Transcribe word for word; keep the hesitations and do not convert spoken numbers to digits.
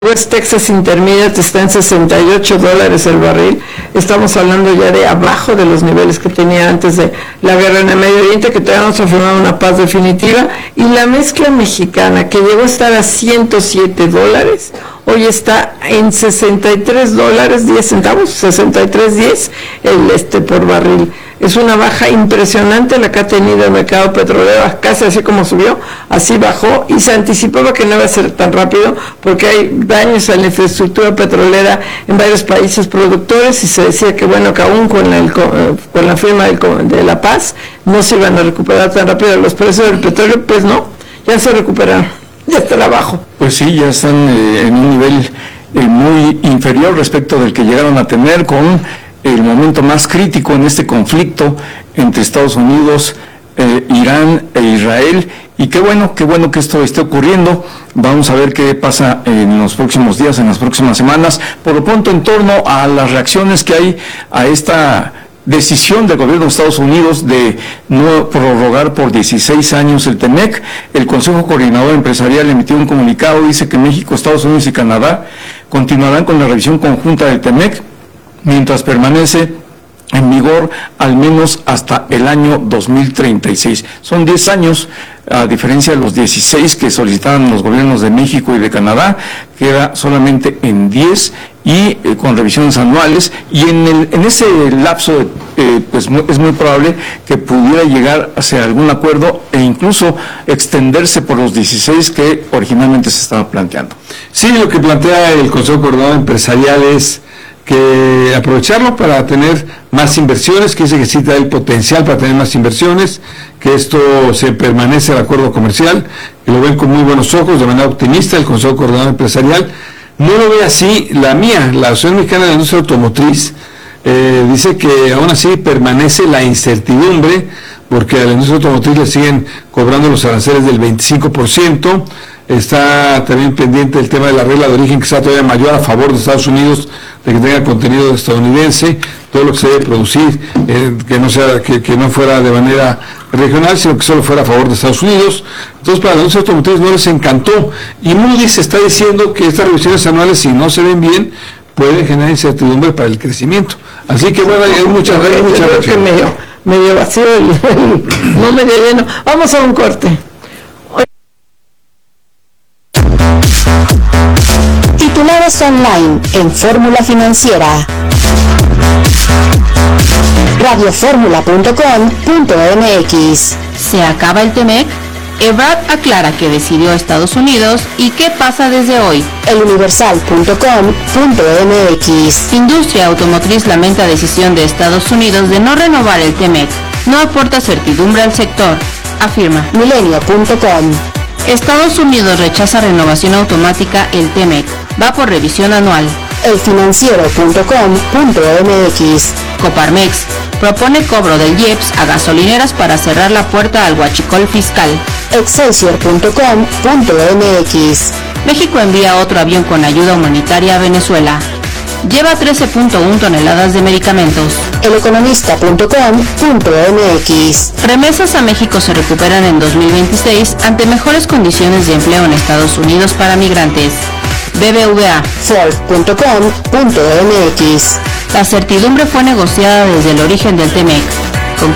West Texas Intermediate está en sesenta y ocho dólares el barril. Estamos hablando ya de abajo de los niveles que tenía antes de la guerra en el Medio Oriente, que todavía no se ha firmado una paz definitiva. Y la mezcla mexicana, que llegó a estar a ciento siete dólares, hoy está en sesenta y tres dólares diez centavos, sesenta y tres diez el este por barril. Es una baja impresionante la que ha tenido el mercado petrolero, casi así como subió, así bajó, y se anticipaba que no iba a ser tan rápido porque hay daños a la infraestructura petrolera en varios países productores, y se decía que bueno, que aún con, el, con la firma del, de la paz no se iban a recuperar tan rápido los precios del petróleo. Pues no, ya se recuperaron, ya están abajo. Pues sí, ya están eh, en un nivel eh, muy inferior respecto del que llegaron a tener con el momento más crítico en este conflicto entre Estados Unidos, eh, Irán e Israel. Y qué bueno, qué bueno que esto esté ocurriendo. Vamos a ver qué pasa en los próximos días, en las próximas semanas. Por lo pronto, en torno a las reacciones que hay a esta decisión del gobierno de Estados Unidos de no prorrogar por dieciséis años el TEMEC, el Consejo Coordinador Empresarial emitió un comunicado, dice que México, Estados Unidos y Canadá continuarán con la revisión conjunta del TEMEC mientras permanece en vigor al menos hasta el año dos mil treinta y seis. Son diez años, a diferencia de los dieciséis que solicitaban los gobiernos de México y de Canadá, queda solamente en diez y eh, con revisiones anuales, y en el en ese lapso eh, pues es muy probable que pudiera llegar hacia algún acuerdo e incluso extenderse por los dieciséis que originalmente se estaba planteando. Sí, lo que plantea el Consejo Coordinador Empresarial es que aprovecharlo para tener más inversiones, que dice que sí da el potencial para tener más inversiones, que esto se permanece el acuerdo comercial, que lo ven con muy buenos ojos, de manera optimista el Consejo Coordinador Empresarial. No lo ve así la mía, la Asociación Mexicana de la Industria Automotriz, eh, dice que aún así permanece la incertidumbre, porque a la industria automotriz le siguen cobrando los aranceles del veinticinco por ciento, está también pendiente el tema de la regla de origen, que está todavía mayor a favor de Estados Unidos, de que tenga contenido estadounidense, todo lo que se debe producir, eh, que no sea, que, que no fuera de manera regional, sino que solo fuera a favor de Estados Unidos. Entonces, para la industria automotriz no les encantó, y Moody's está diciendo que estas revisiones anuales, si no se ven bien, pueden generar incertidumbre para el crecimiento. Así que bueno, hay muchas hay muchas creo que medio, medio vacío, el, no medio lleno. Vamos a un corte. Titulares online en Fórmula Financiera. radio fórmula punto com punto m x. ¿Se acaba el TEMEC? Ebrard aclara que decidió Estados Unidos y qué pasa desde hoy. el universal punto com punto m x. Industria automotriz lamenta decisión de Estados Unidos de no renovar el TEMEC. No aporta certidumbre al sector, afirma. milenio punto com. Estados Unidos rechaza renovación automática el TEMEC. Va por revisión anual. el financiero punto com punto m x. Coparmex propone cobro del I E P S a gasolineras para cerrar la puerta al huachicol fiscal. excelsior punto com punto m x. México envía otro avión con ayuda humanitaria a Venezuela. Lleva trece punto uno toneladas de medicamentos. el economista punto com punto m x. Remesas a México se recuperan en dos mil veintiséis ante mejores condiciones de empleo en Estados Unidos para migrantes. B B V A. Ford punto com punto m x. La certidumbre fue negociada desde el origen del TEMEC.